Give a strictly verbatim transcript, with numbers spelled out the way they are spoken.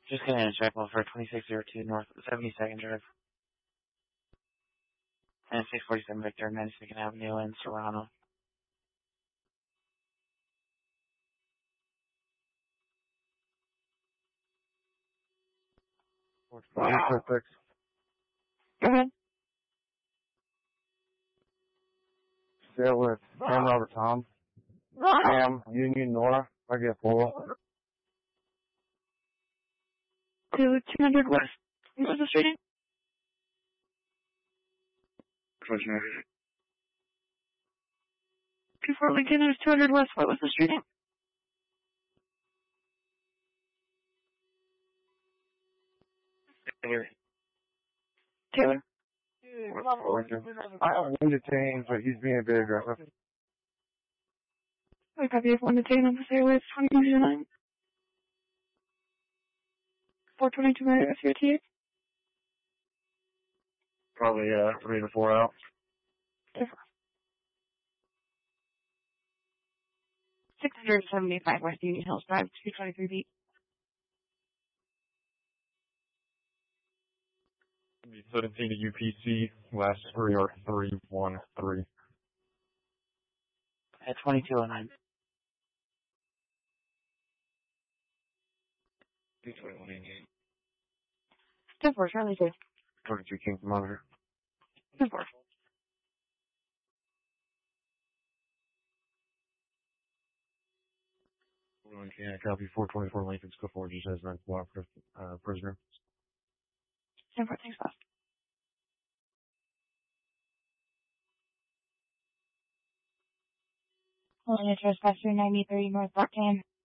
Just getting a check well for twenty-six oh two North seventy-second Drive. And six forty-seven Victor, ninety-second Avenue in Serrano. Perfect. Go ahead. Still with Sam Robert Tom. Sam Union Nora. I get four. To two hundred West. What was the street name? two four Lincoln, there's two hundred West. What was the street name? Taylor. Taylor. I have one detained, but he's being very aggressive. I copy of one detained on the stairway. It's twenty-two oh nine. four twenty-two minute S V T A. Probably, uh, three to four out. six seventy-five West Union Hills Drive, two twenty-three beat. seventeen to U P C, last three are three one three. At twenty-two oh nine. ten four, Charlie two. twenty-two King Monitor. ten four. Yeah, copy four twenty-four Lincoln, Scope four, just has nine block uh, prisoner. ten four, thanks, boss. Holding a trespass through ninety thirty North Block ten.